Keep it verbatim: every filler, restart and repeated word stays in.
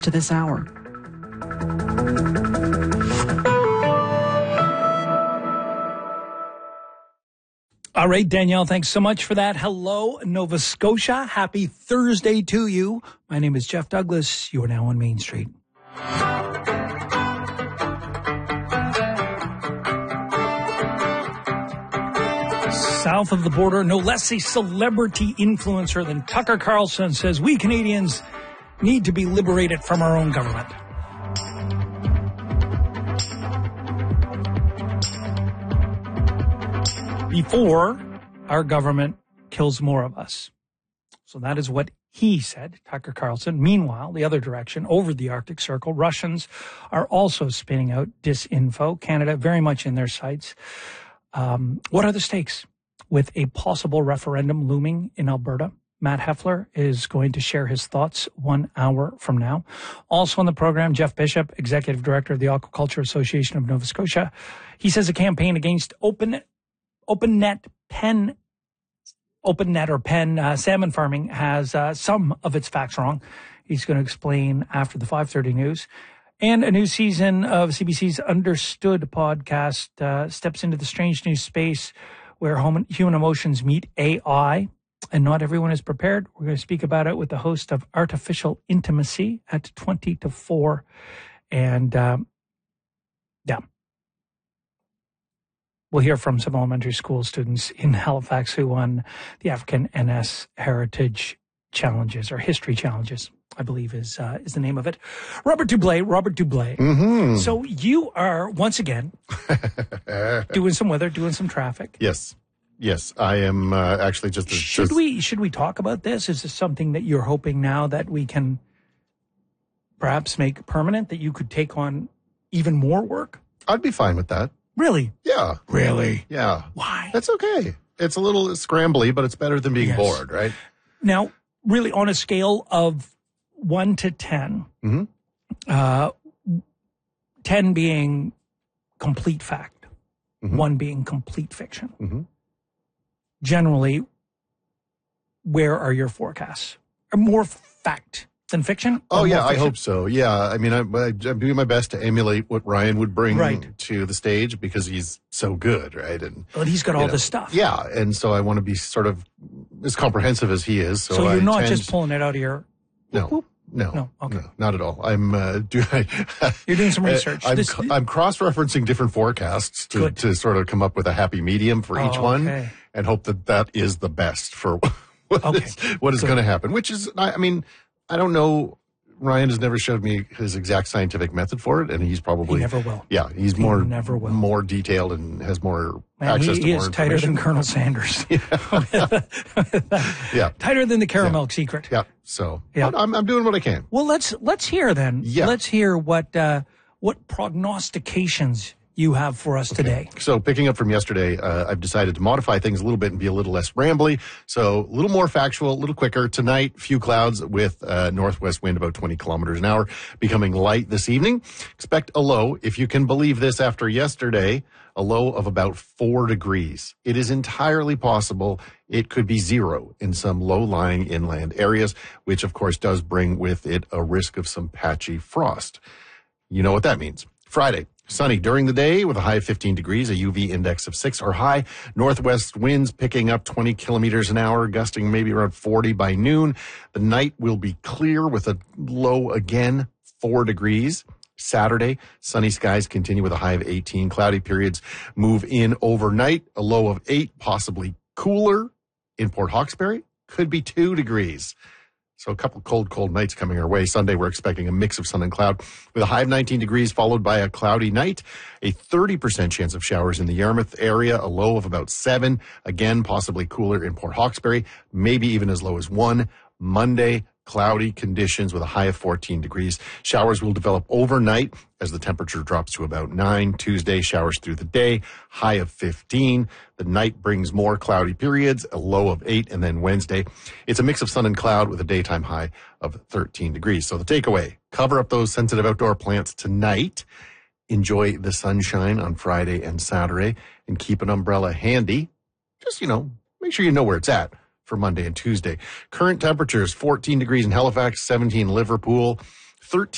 To this hour. All right, Danielle, thanks so much for that. Hello, Nova Scotia. Happy Thursday to you. My name is Jeff Douglas. You are now on Main Street. South of the border, no less a celebrity influencer than Tucker Carlson says we Canadians need to be liberated from our own government. Before our government kills more of us. So that is what he said, Tucker Carlson. Meanwhile, the other direction, over the Arctic Circle, Russians are also spinning out disinfo. Canada very much in their sights. Um, what are the stakes with a possible referendum looming in Alberta? Matt Heffler is going to share his thoughts one hour from now. Also on the program, Jeff Bishop, Executive Director of the Aquaculture Association of Nova Scotia. He says a campaign against open, open net pen, open net or pen uh, salmon farming has uh, some of its facts wrong. He's going to explain after the five thirty news. And a new season of C B C's Understood podcast uh, steps into the strange new space where human emotions meet A I. And not everyone is prepared. We're going to speak about it with the host of Artificial Intimacy at twenty to four. And, um, yeah. We'll hear from some elementary school students in Halifax who won the African N S Heritage Challenges, or History Challenges, I believe is uh, is the name of it. Robert Dublé, Robert Dublé. Mm-hmm. So you are, once again, doing some weather, doing some traffic. Yes. Yes, I am uh, actually just... Should just... we should we talk about this? Is this something that you're hoping now that we can perhaps make permanent, that you could take on even more work? I'd be fine with that. Really? Yeah. Really? Yeah. Why? That's okay. It's a little scrambly, but it's better than being Yes. bored, right? Now, really, on a scale of one to ten, Mm-hmm. uh, ten being complete fact, Mm-hmm. one being complete fiction. Mm-hmm. Generally, where are your forecasts? Are more fact than fiction? Oh, Or yeah, more I fiction? hope so. Yeah, I mean, I, I, I'm doing my best to emulate what Ryan would bring Right. to the stage because he's so good, right? And But he's got you all know, this stuff. Yeah, and so I want to be sort of as comprehensive as he is. So, So you're I not tend- just pulling it out of your... No. whoop, whoop. No, No, okay. no, not at all. I'm uh, do I, You're doing some research. I'm, This- I'm cross-referencing different forecasts to, Good. to sort of come up with a happy medium for each Oh, one, okay. and hope that that is the best for what Okay. is, what is Good. going to happen. Which is, I, I mean, I don't know. Ryan has never showed me his exact scientific method for it, and he's probably He never will. Yeah, he's He more never will. more detailed and has more Man, access he, to he more is tighter information. than Colonel Sanders. Yeah, Tighter than the caramel secret. yeah. So Yeah. I'm I'm doing what I can. Well, let's let's hear then. Yeah. Let's hear what uh, what prognostications you have for us today. So picking up from yesterday, uh, I've decided to modify things a little bit and be a little less rambly. So a little more factual, a little quicker. Tonight, few clouds with uh, northwest wind about twenty kilometers an hour, becoming light this evening. Expect a low, if you can believe this, after yesterday, a low of about four degrees. It is entirely possible it could be zero in some low-lying inland areas, which of course does bring with it a risk of some patchy frost. You know what that means. Friday. Sunny during the day with a high of fifteen degrees, a U V index of six or high. Northwest winds picking up twenty kilometers an hour, gusting maybe around forty by noon. The night will be clear with a low again, four degrees. Saturday, sunny skies continue with a high of eighteen. Cloudy periods move in overnight, a low of eight, possibly cooler. In Port Hawkesbury, could be two degrees. So a couple cold, cold nights coming our way. Sunday, we're expecting a mix of sun and cloud with a high of nineteen degrees, followed by a cloudy night, a thirty percent chance of showers in the Yarmouth area, a low of about seven. Again, possibly cooler in Port Hawkesbury, maybe even as low as one. Monday, cloudy conditions with a high of fourteen degrees. Showers will develop overnight as the temperature drops to about nine. Tuesday, showers through the day, high of fifteen. The night brings more cloudy periods, a low of eight. And then Wednesday, it's a mix of sun and cloud with a daytime high of thirteen degrees. So the takeaway, cover up those sensitive outdoor plants tonight. Enjoy the sunshine on Friday and Saturday and keep an umbrella handy. Just, you know, make sure you know where it's at for Monday and Tuesday. Current temperatures, fourteen degrees in Halifax, seventeen in Liverpool, thirteen